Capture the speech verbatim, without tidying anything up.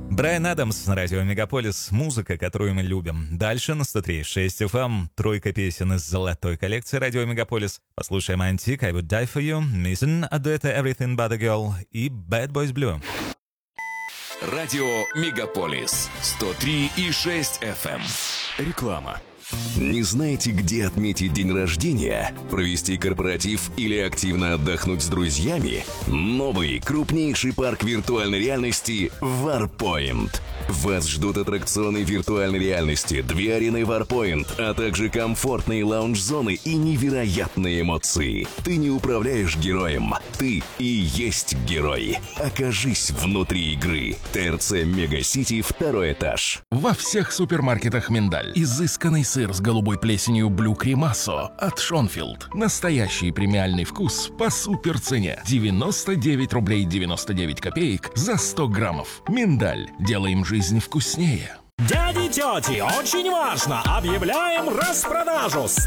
Брайан Адамс на радио Мегаполис. Музыка, которую мы любим. Дальше на сто три и шесть эф эм. Тройка песен из золотой коллекции радио Мегаполис. Послушаем Антик, I Would Die For You, Missing, а дуэта Everything But A Girl и Bad Boys Blue. Радио Мегаполис. сто три и шесть эф эм. Реклама. Не знаете, где отметить день рождения, провести корпоратив или активно отдохнуть с друзьями? Новый, крупнейший парк виртуальной реальности Warpoint. Вас ждут аттракционы виртуальной реальности, две арены Warpoint, а также комфортные лаунж-зоны и невероятные эмоции. Ты не управляешь героем, ты и есть герой. Окажись внутри игры. ТРЦ Мегасити, второй этаж. Во всех супермаркетах миндаль. Изысканный сыр с голубой плесенью Blue Creamasso от Шонфилд. Настоящий премиальный вкус по супер цене. девяносто девять рублей девяносто девять копеек за сто граммов. Миндаль. Делаем жизнь вкуснее. Дяди, тети, очень важно! Объявляем распродажу!